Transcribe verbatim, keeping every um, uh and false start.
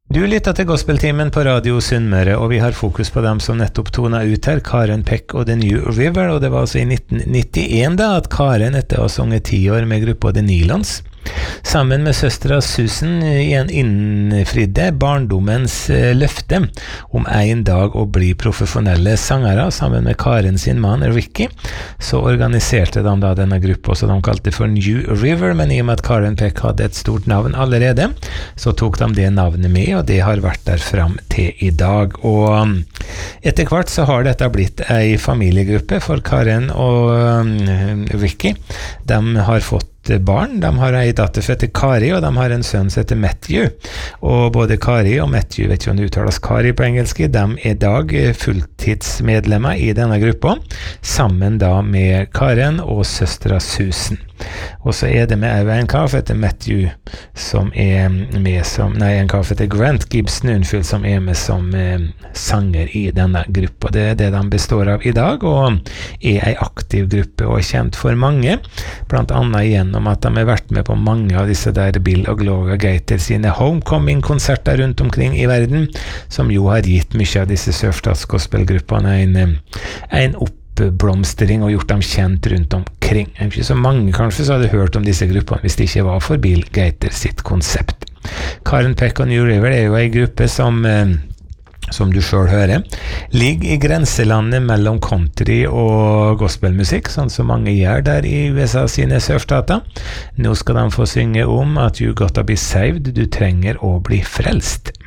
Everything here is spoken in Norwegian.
Du lytter til Gospeltimen på Radio Sunnmøre, og vi har fokus på dem som nettopp tona ut her, Karen Peck og The New River, og det var altså i nitten nittien da at Karen etter å ha sunget ti år med gruppa The Nylons, sammen med søstera Susan igjen innfridde barndommens løfte om en dag å bli profesjonelle sangere. Sammen med Karen sin mann Ricky så organiserte de da denne gruppa som de kalte for New River, men i og med at Karen Peck hadde et stort navn allerede, så tok de det navnet med, og det har vært der fram til i dag. Og etter hvert så har dette blitt ei familiegruppe for Karen og Ricky. De har fått barn, de har en datter som heter Kari, og de har en sønn som heter Matthew, og både Kari og Matthew, vet ikke om det uttales Kari på engelsk, de er i dag fulltidsmedlemmer i denne gruppa, sammen da med Karen og søstera Susan. Og så er det med en kar som heter Matthew, som er med som, nei, en kar som heter Grant Gibson, unnskyld, som er med som eh, sanger i denne gruppa. Det er det de består av i dag, og er en aktiv gruppe og er kjent for mange, blant annet gjennom at de har vært med på mange av disse der Bill og Gloria Gator sine homecoming-konserter rundt omkring i verden, som jo har gitt mye av disse sørstatsgospelgruppene en, en opp blomstring og gjort dem kjent rundt omkring. Ikke så mange kanskje så hadde hørt om disse gruppene hvis det ikke var for Bill Gator sitt konsept. Karen Peck og New River er jo en gruppe som som du selv hører, ligger i grenselandet mellom country og gospelmusikk, sånn som mange gjør der i U S A sine sørstater. Nå skal de få synge om at you gotta be saved, du trenger å bli frelst.